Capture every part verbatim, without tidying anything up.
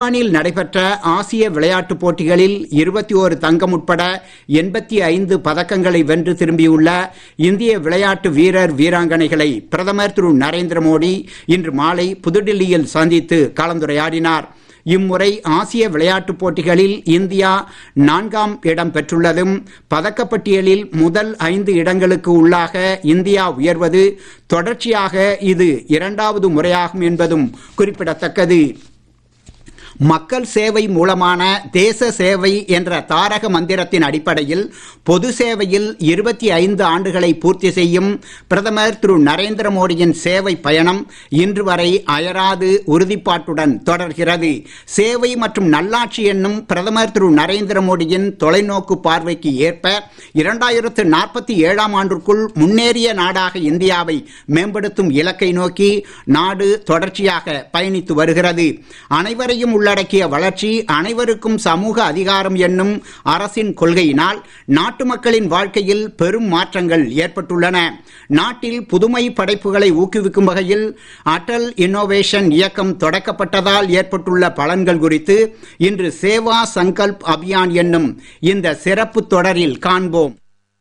ஜப்பானில் நடைபெற்ற ஆசிய விளையாட்டுப் போட்டிகளில் இருபத்தி ஓரு தங்கம் உட்பட எண்பத்தி ஐந்து பதக்கங்களை வென்று திரும்பியுள்ள இந்திய விளையாட்டு வீரர் வீராங்கனைகளை பிரதமர் திரு நரேந்திர மோடி இன்று மாலை புதுடில்லியில் சந்தித்து கலந்துரையாடினார். இம்முறை ஆசிய விளையாட்டுப் போட்டிகளில் இந்தியா நான்காம் இடம் பெற்றுள்ளதும் பதக்கப்பட்டியலில் முதல் ஐந்து இடங்களுக்கு உள்ளாக இந்தியா உயர்வது தொடர்ச்சியாக இது இரண்டாவது முறையாகும் என்பதும் குறிப்பிடத்தக்கது. மக்கள் சேவை மூலமான தேச சேவை என்ற தாரக மந்திரத்தின் அடிப்படையில் பொது சேவையில் இருபத்தி ஐந்து ஆண்டுகளை பூர்த்தி செய்யும் பிரதமர் திரு நரேந்திர மோடியின் சேவை பயணம் இன்று வரை அயராது உறுதிப்பாட்டுடன் தொடர்கிறது. சேவை மற்றும் நல்லாட்சி என்னும் பிரதமர் திரு நரேந்திர மோடியின் தொலைநோக்கு பார்வைக்கு ஏற்ப இரண்டாயிரத்து நாற்பத்தி ஏழாம் ஆண்டிற்குள் முன்னேறிய நாடாக இந்தியாவை மேம்படுத்தும் இலக்கை நோக்கி நாடு தொடர்ச்சியாக பயணித்து வருகிறது. அனைவரையும் உள்ளடக்கிய வளர்ச்சி, அனைவருக்கும் சமூக அதிகாரம் என்னும் அரசின் கொள்கையினால் நாட்டு மக்களின் வாழ்க்கையில் பெரும் மாற்றங்கள் ஏற்பட்டுள்ளன. நாட்டில் புதுமை படைப்புகளை ஊக்குவிக்கும் வகையில் அடல் இன்னோவேஷன் இயக்கம் தொடக்கப்பட்டதால் ஏற்பட்டுள்ள பலன்கள் குறித்து இன்று சேவா சங்கல்ப் அபியான் என்னும் இந்த சிறப்பு தொடரில் காண்போம்.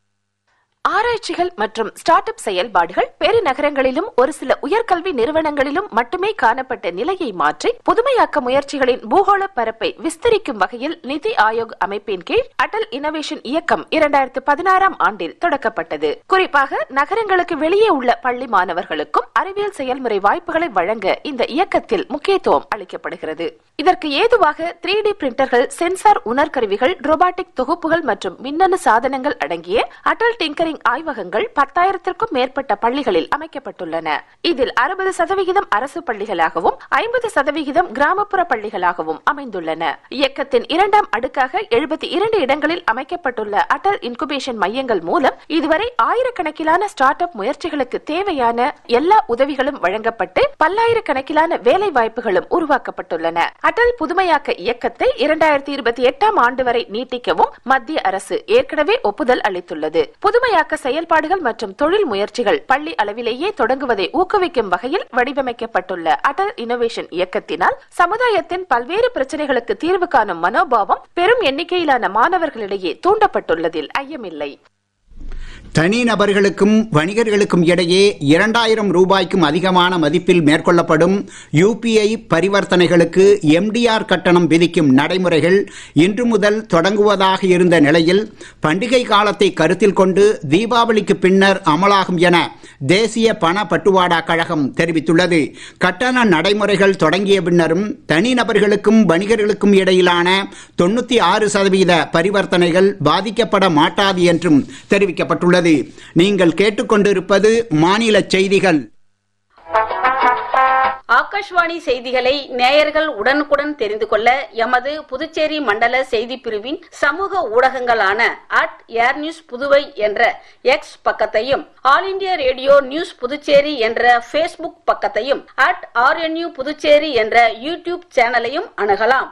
ஆராய்ச்சிகள் மற்றும் ஸ்டார்ட் அப் செயல்பாடுகள் பெருநகரங்களிலும் ஒரு சில உயர்கல்வி நிறுவனங்களிலும் மட்டுமே காணப்பட்ட நிலையை மாற்றி புதுமையாக்க முயற்சிகளின் பூகோள பரப்பை விஸ்தரிக்கும் வகையில் நிதி ஆயோக் அமைப்பின் கீழ் அடல் இன்னோவேஷன் இயக்கம் இரண்டாயிரத்து பதினாறாம் ஆண்டில் தொடக்கப்பட்டது. குறிப்பாக நகரங்களுக்கு வெளியே உள்ள பள்ளி மாணவர்களுக்கும் அறிவியல் செயல்முறை வாய்ப்புகளை வழங்க இந்த இயக்கத்தில் முக்கியத்துவம் அளிக்கப்படுகிறது. இதற்கு ஏதுவாக த்ரீ டி பிரிண்டர்கள், சென்சார் உணர்கருவிகள், ரோபாட்டிக் தொகுப்புகள் மற்றும் மின்னணு சாதனங்கள் அடங்கிய அடல் டிங்கரிங் ஆய்வகங்கள் பத்தாயிரத்திற்கும் மேற்பட்ட பள்ளிகளில் அமைக்கப்பட்டுள்ளன. இதில் அறுபது சதவிகிதம் அரசு பள்ளிகளாகவும் ஐம்பது சதவிகிதம் கிராமப்புற பள்ளிகளாகவும் அமைந்துள்ளன. இயக்கத்தின் இரண்டாம் அடுக்காக எழுபத்தி இரண்டு இடங்களில் அமைக்கப்பட்டுள்ள அடல் இன்குபேஷன் மையங்கள் மூலம் இதுவரை ஆயிரக்கணக்கிலான ஸ்டார்ட் அப் முயற்சிகளுக்கு தேவையான எல்லா உதவிகளும் வழங்கப்பட்டு பல்லாயிரக்கணக்கிலான வேலை வாய்ப்புகளும் உருவாக்கப்பட்டுள்ளன. அடல் புதுமையாக்க இயக்கத்தை இரண்டாயிரத்தி இருபத்தி எட்டாம் ஆண்டு வரை நீட்டிக்கவும் மத்திய அரசு ஏற்கனவே ஒப்புதல் அளித்துள்ளது. புதுமையாக்க செயல்பாடுகள் மற்றும் தொழில் முயற்சிகள் பள்ளி அளவிலேயே தொடங்குவதை ஊக்குவிக்கும் வகையில் வடிவமைக்கப்பட்டுள்ள அடல் இன்னோவேஷன் இயக்கத்தினால் சமுதாயத்தின் பல்வேறு பிரச்சனைகளுக்கு தீர்வு காணும் மனோபாவம் பெரும் எண்ணிக்கையிலான மாணவர்களிடையே தூண்டப்பட்டுள்ளதில் ஐயமில்லை. தனிநபர்களுக்கும் வணிகர்களுக்கும் இடையே இரண்டாயிரம் ரூபாய்க்கும் அதிகமான மதிப்பில் மேற்கொள்ளப்படும் யூபிஐ பரிவர்த்தனைகளுக்கு எம்டிஆர் கட்டணம் விதிக்கும் நடைமுறைகள் இன்று முதல் தொடங்குவதாக இருந்த நிலையில் பண்டிகை காலத்தை கருத்தில் கொண்டு தீபாவளிக்கு பின்னர் அமலாகும் என தேசிய பண பட்டுவாடா கழகம் தெரிவித்துள்ளது. கட்டண நடைமுறைகள் தொடங்கிய பின்னரும் தனிநபர்களுக்கும் வணிகர்களுக்கும் இடையிலான தொண்ணூத்தி ஆறு சதவீத பரிவர்த்தனைகள் பாதிக்கப்பட மாட்டாது என்றும் தெரிவிக்கப்பட்டுள்ளது. நீங்கள் கேட்டுக்கொண்டிருப்பது மாநில செய்திகள். ஆகாஷ்வாணி செய்திகளை நேயர்கள் உடனுக்குடன் தெரிந்து கொள்ள எமது புதுச்சேரி மண்டல செய்தி பிரிவின் சமூக ஊடகங்களான அட் ஏர் நியூஸ் புதுவை என்ற எக்ஸ் பக்கத்தையும், all India radio news Puducherry என்ற பேஸ்புக் பக்கத்தையும், அட் ஆர்என்யூ புதுச்சேரி என்ற யூடியூப் சேனலையும் அணுகலாம்.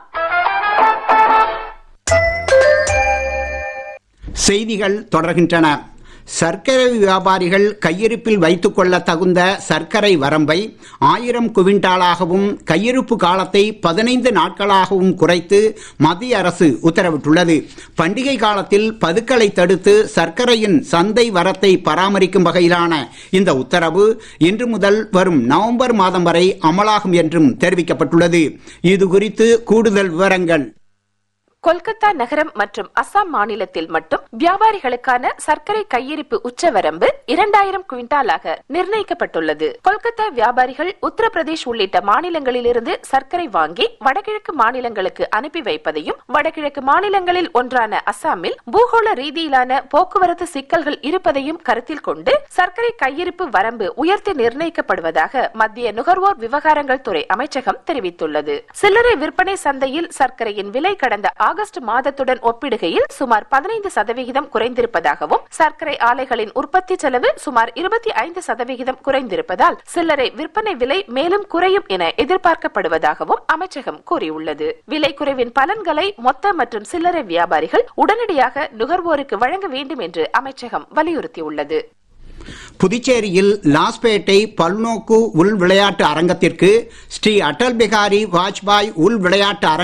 செய்திகள் தொடர்கின்றன. சர்க்கரை வியாபாரிகள் கையிருப்பில் வைத்துக் கொள்ள தகுந்த சர்க்கரை வரம்பை ஆயிரம் குவிண்டாலாகவும் கையிருப்பு காலத்தை பதினைந்து நாட்களாகவும் குறைத்து மத்திய அரசு உத்தரவிட்டுள்ளது. பண்டிகை காலத்தில் பதுக்களை தடுத்து சர்க்கரையின் சந்தை வரத்தை பராமரிக்கும் வகையிலான இந்த உத்தரவு இன்று முதல் வரும் நவம்பர் மாதம் வரை அமலாகும் என்றும் தெரிவிக்கப்பட்டுள்ளது. இது குறித்து கூடுதல் விவரங்கள். கொல்கத்தா நகரம் மற்றும் அசாம் மாநிலத்தில் மட்டும் வியாபாரிகளுக்கான சர்க்கரை கையிருப்பு உச்சவரம்பு இரண்டாயிரம் குவிண்டாலாக நிர்ணயிக்கப்பட்டுள்ளது. கொல்கத்தா வியாபாரிகள் உத்தரப்பிரதேஷ் உள்ளிட்ட மாநிலங்களிலிருந்து சர்க்கரை வாங்கி வடகிழக்கு மாநிலங்களுக்கு அனுப்பி வைப்பதையும், வடகிழக்கு மாநிலங்களில் ஒன்றான அசாமில் பூகோள ரீதியிலான போக்குவரத்து சிக்கல்கள் இருப்பதையும் கருத்தில் கொண்டு சர்க்கரை கையிருப்பு வரம்பு உயர்த்தி நிர்ணயிக்கப்படுவதாக மத்திய நுகர்வோர் விவகாரங்கள் துறை அமைச்சகம் தெரிவித்துள்ளது. சில்லறை விற்பனை சந்தையில் சர்க்கரையின் விலை கடந்த ஆகஸ்ட் மாதத்துடன் ஒப்பிடுகையில் சுமார் பதினைந்து சதவிகிதம் குறைந்திருப்பதாகவும், சர்க்கரை ஆலைகளின் உற்பத்தி செலவு சுமார் இருபத்தி ஐந்து சதவிகிதம் குறைந்திருப்பதால் சில்லறை விற்பனை விலை மேலும் குறையும் என எதிர்பார்க்கப்படுவதாகவும் அமைச்சகம் கூறியுள்ளது. விலை குறைவின் பலன்களை மொத்த மற்றும் சில்லறை வியாபாரிகள் உடனடியாக நுகர்வோருக்கு வழங்க வேண்டும் என்று அமைச்சகம் வலியுறுத்தியுள்ளது. புதுச்சேரியில் லாஸ்பேட்டை பல்நோக்கு உள் விளையாட்டு அரங்கத்திற்கு ஸ்ரீ அடல் பிகாரி வாஜ்பாய் உள் விளையாட்டு அரங்கம்